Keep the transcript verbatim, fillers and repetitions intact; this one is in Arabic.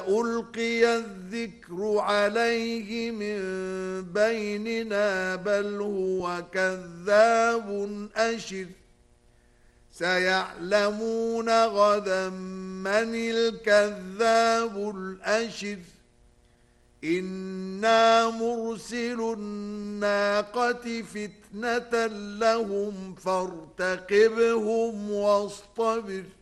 ألقي الذكر عليه من بيننا بل هو كذاب أشر سيعلمون غدا من الكذاب الأشر إنا مرسل الناقة فتنة لهم فارتقبهم واصطبر